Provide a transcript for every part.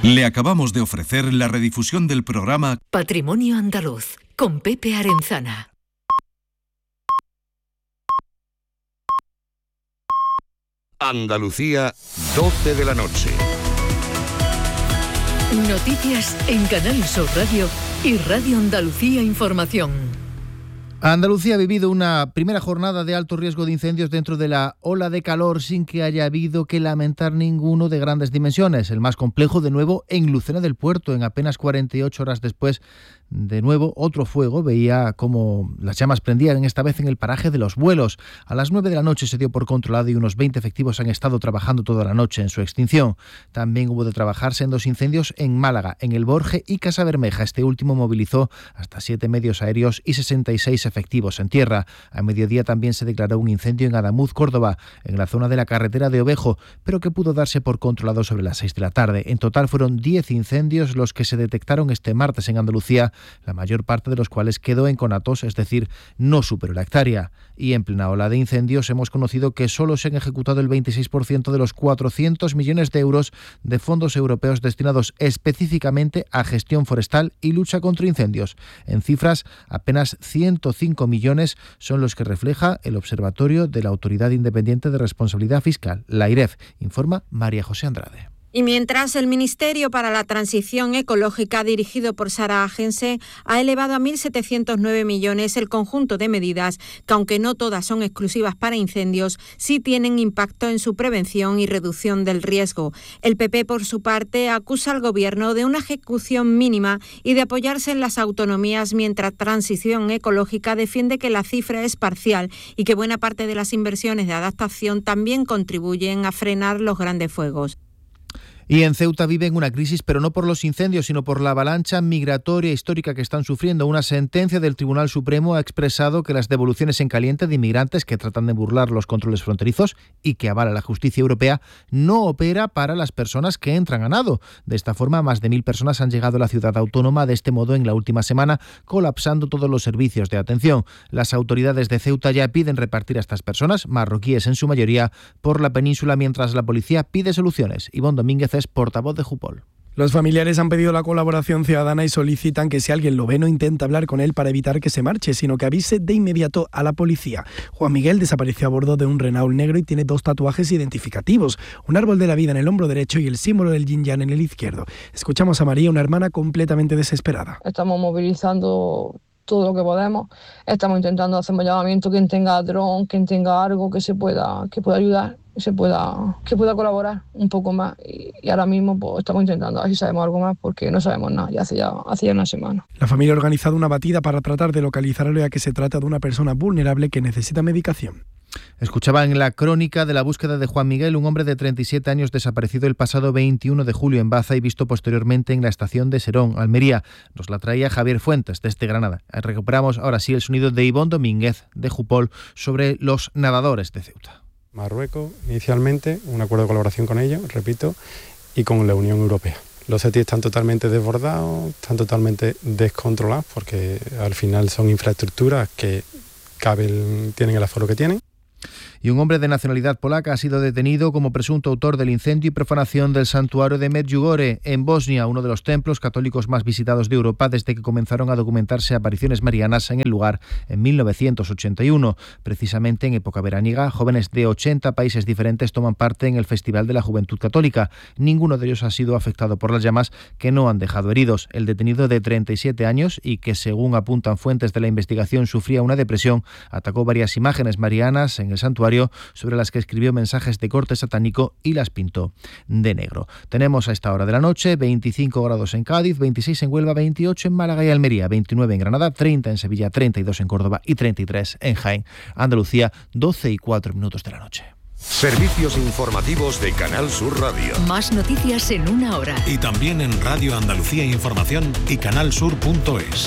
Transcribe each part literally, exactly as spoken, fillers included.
Le acabamos de ofrecer la redifusión del programa Patrimonio Andaluz, con Pepe Arenzana. Andalucía, doce de la noche. Noticias en Canal Sur Radio y Radio Andalucía Información. Andalucía ha vivido una primera jornada de alto riesgo de incendios dentro de la ola de calor sin que haya habido que lamentar ninguno de grandes dimensiones. El más complejo, de nuevo, en Lucena del Puerto. En apenas cuarenta y ocho horas después, de nuevo, otro fuego. Veía cómo las llamas prendían, esta vez en el paraje de Los Buelos. A las nueve de la noche se dio por controlado y unos veinte efectivos han estado trabajando toda la noche en su extinción. También hubo de trabajarse en dos incendios en Málaga, en El Borje y Casa Bermeja. Este último movilizó hasta siete medios aéreos y sesenta y seis efectivos en tierra. A mediodía también se declaró un incendio en Adamuz, Córdoba, en la zona de la carretera de Ovejo, pero que pudo darse por controlado sobre las seis de la tarde. En total fueron diez incendios los que se detectaron este martes en Andalucía, la mayor parte de los cuales quedó en conatos, es decir, no superó la hectárea. Y en plena ola de incendios hemos conocido que solo se han ejecutado el veintiséis por ciento de los cuatrocientos millones de euros de fondos europeos destinados específicamente a gestión forestal y lucha contra incendios. En cifras, apenas ciento cinco millones son los que refleja el Observatorio de la Autoridad Independiente de Responsabilidad Fiscal, la AIREF, informa María José Andrade. Y mientras el Ministerio para la Transición Ecológica, dirigido por Sara Agense, ha elevado a mil setecientos nueve millones el conjunto de medidas que, aunque no todas son exclusivas para incendios, sí tienen impacto en su prevención y reducción del riesgo. El P P, por su parte, acusa al Gobierno de una ejecución mínima y de apoyarse en las autonomías, mientras Transición Ecológica defiende que la cifra es parcial y que buena parte de las inversiones de adaptación también contribuyen a frenar los grandes fuegos. Y en Ceuta viven una crisis, pero no por los incendios, sino por la avalancha migratoria histórica que están sufriendo. Una sentencia del Tribunal Supremo ha expresado que las devoluciones en caliente de inmigrantes que tratan de burlar los controles fronterizos y que avala la justicia europea no opera para las personas que entran a nado. De esta forma, más de mil personas han llegado a la ciudad autónoma de este modo en la última semana, colapsando todos los servicios de atención. Las autoridades de Ceuta ya piden repartir a estas personas, marroquíes en su mayoría, por la península, mientras la policía pide soluciones. Ivonne Domínguez es portavoz de Jupol. Los familiares han pedido la colaboración ciudadana y solicitan que si alguien lo ve no intente hablar con él para evitar que se marche, sino que avise de inmediato a la policía. Juan Miguel desapareció a bordo de un Renault negro y tiene dos tatuajes identificativos, un árbol de la vida en el hombro derecho y el símbolo del yin yang en el izquierdo. Escuchamos a María, una hermana completamente desesperada. Estamos movilizando todo lo que podemos, estamos intentando hacer un llamamiento, quien tenga dron, quien tenga algo que se pueda, que pueda ayudar, que se pueda, que pueda colaborar un poco más, y, y ahora mismo pues estamos intentando a ver si sabemos algo más, porque no sabemos nada, ya hace ya, hace ya una semana. La familia ha organizado una batida para tratar de localizarlo, ya que se trata de una persona vulnerable que necesita medicación. Escuchaba en la crónica de la búsqueda de Juan Miguel, un hombre de treinta y siete años desaparecido el pasado veintiuno de julio en Baza y visto posteriormente en la estación de Serón, Almería. Nos la traía Javier Fuentes desde Granada. Recuperamos ahora sí el sonido de Ivonne Domínguez de Jupol sobre los nadadores de Ceuta. Marruecos, inicialmente, un acuerdo de colaboración con ellos, repito, y con la Unión Europea. Los C E T I están totalmente desbordados, están totalmente descontrolados, porque al final son infraestructuras que caben, tienen el aforo que tienen. Y un hombre de nacionalidad polaca ha sido detenido como presunto autor del incendio y profanación del santuario de Medjugorje, en Bosnia, uno de los templos católicos más visitados de Europa desde que comenzaron a documentarse apariciones marianas en el lugar en mil novecientos ochenta y uno. Precisamente en época veraniega, jóvenes de ochenta países diferentes toman parte en el Festival de la Juventud Católica. Ninguno de ellos ha sido afectado por las llamas, que no han dejado heridos. El detenido, de treinta y siete años y que, según apuntan fuentes de la investigación, sufría una depresión, atacó varias imágenes marianas en el santuario, sobre las que escribió mensajes de corte satánico y las pintó de negro. Tenemos a esta hora de la noche veinticinco grados en Cádiz, veintiséis en Huelva, veintiocho en Málaga y Almería, veintinueve en Granada, treinta en Sevilla, treinta y dos en Córdoba y treinta y tres en Jaén. Andalucía, doce y cuatro minutos de la noche. Servicios informativos de Canal Sur Radio. Más noticias en una hora. Y también en Radio Andalucía Información y canalsur punto es.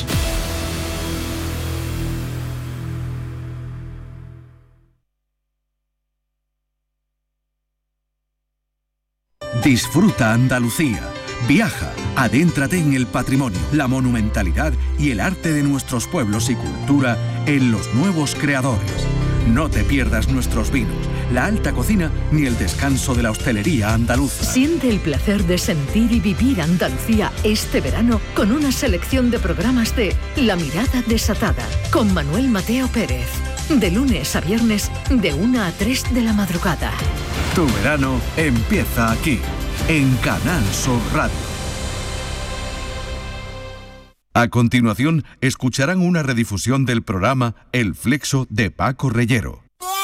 Disfruta Andalucía. Viaja, adéntrate en el patrimonio, la monumentalidad y el arte de nuestros pueblos y cultura en Los Nuevos Creadores. No te pierdas nuestros vinos, la alta cocina ni el descanso de la hostelería andaluza. Siente el placer de sentir y vivir Andalucía este verano con una selección de programas de La Mirada Desatada con Manuel Mateo Pérez. De lunes a viernes, de una a tres de la madrugada. Tu verano empieza aquí, en Canal Sur Radio. A continuación, escucharán una redifusión del programa El Flexo de Paco Reyero.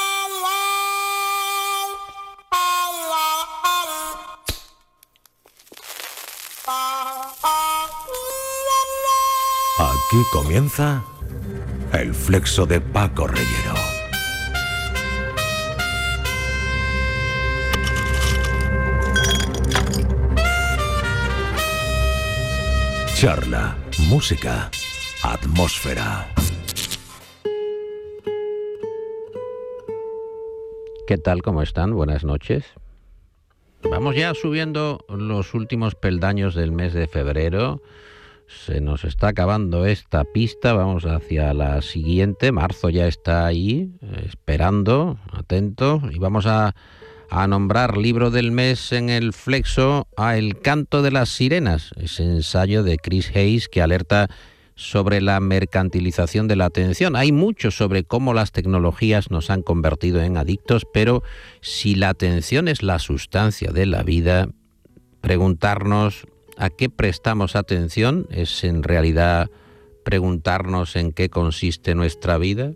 Aquí comienza El Flexo de Paco Reyero. Charla, música, atmósfera. ¿Qué tal? ¿Cómo están? Buenas noches. Vamos ya subiendo los últimos peldaños del mes de febrero. Se nos está acabando esta pista, vamos hacia la siguiente. Marzo ya está ahí, esperando, atento, y vamos a, a nombrar libro del mes en el Flexo a El canto de las sirenas, ese ensayo de Chris Hayes que alerta sobre la mercantilización de la atención. Hay mucho sobre cómo las tecnologías nos han convertido en adictos, pero si la atención es la sustancia de la vida, preguntarnos ¿a qué prestamos atención? ¿Es en realidad preguntarnos en qué consiste nuestra vida?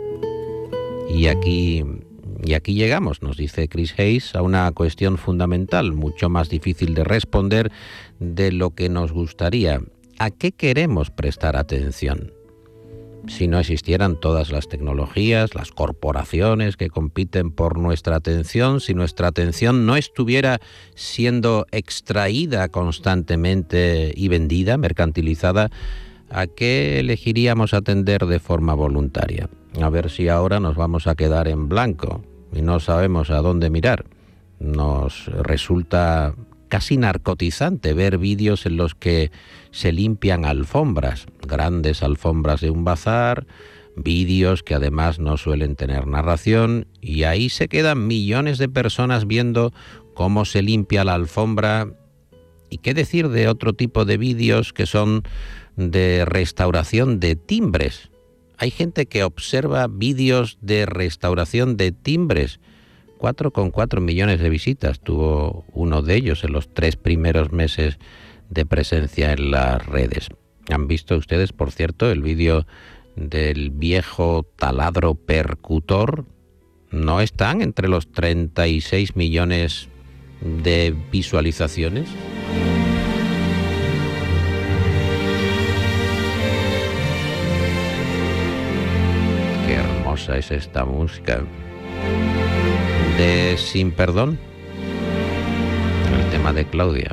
Y aquí, y aquí llegamos, nos dice Chris Hayes, a una cuestión fundamental, mucho más difícil de responder de lo que nos gustaría. ¿A qué queremos prestar atención? Si no existieran todas las tecnologías, las corporaciones que compiten por nuestra atención, si nuestra atención no estuviera siendo extraída constantemente y vendida, mercantilizada, ¿a qué elegiríamos atender de forma voluntaria? A ver si ahora nos vamos a quedar en blanco y no sabemos a dónde mirar. Nos resulta casi narcotizante ver vídeos en los que se limpian alfombras, grandes alfombras de un bazar, vídeos que además no suelen tener narración, y ahí se quedan millones de personas viendo cómo se limpia la alfombra. ¿Y qué decir de otro tipo de vídeos que son de restauración de timbres? Hay gente que observa vídeos de restauración de timbres. cuatro coma cuatro millones de visitas tuvo uno de ellos en los tres primeros meses de presencia en las redes. ¿Han visto ustedes, por cierto, el vídeo del viejo taladro percutor? ¿No están entre los treinta y seis millones de visualizaciones? Qué hermosa es esta música. De Sin Perdón, el tema de Claudia.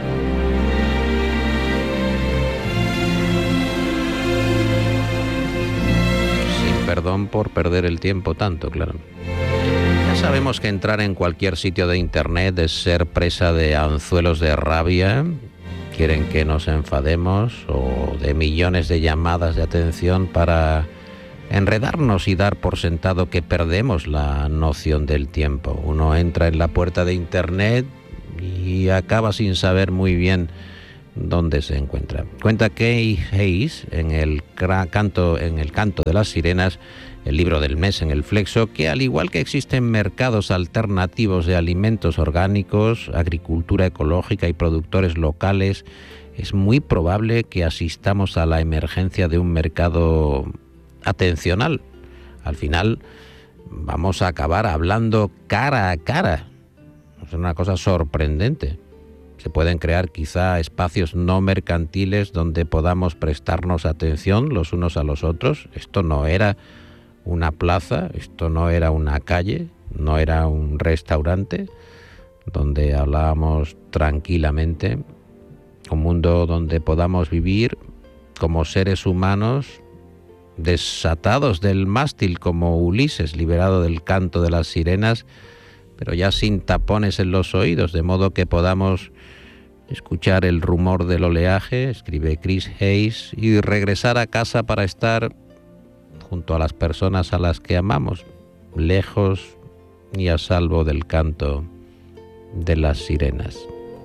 Sin perdón por perder el tiempo tanto, claro. Ya sabemos que entrar en cualquier sitio de internet es ser presa de anzuelos de rabia. Quieren que nos enfademos, o de millones de llamadas de atención para enredarnos y dar por sentado que perdemos la noción del tiempo. Uno entra en la puerta de internet y acaba sin saber muy bien dónde se encuentra. Cuenta Kay Hayes en el canto, en el canto de las sirenas, el libro del mes en el Flexo, que al igual que existen mercados alternativos de alimentos orgánicos, agricultura ecológica y productores locales, es muy probable que asistamos a la emergencia de un mercado atencional. Al final vamos a acabar hablando cara a cara. Es una cosa sorprendente. Se pueden crear quizá espacios no mercantiles donde podamos prestarnos atención los unos a los otros. Esto no era una plaza, esto no era una calle, no era un restaurante donde hablábamos tranquilamente. Un mundo donde podamos vivir como seres humanos desatados del mástil como Ulises, liberado del canto de las sirenas, pero ya sin tapones en los oídos, de modo que podamos escuchar el rumor del oleaje, escribe Chris Hayes, y regresar a casa para estar junto a las personas a las que amamos. lejos y a salvo del canto de las sirenas.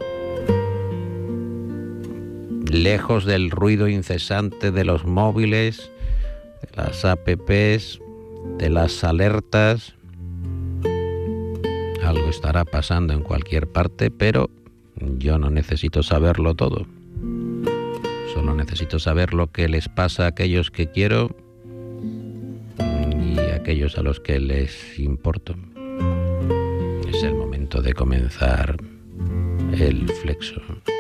Lejos del ruido incesante de los móviles, de las apps, de las alertas. Algo estará pasando en cualquier parte, pero yo no necesito saberlo todo. Solo necesito saber lo que les pasa a aquellos que quiero y a aquellos a los que les importo. Es el momento de comenzar el Flexo.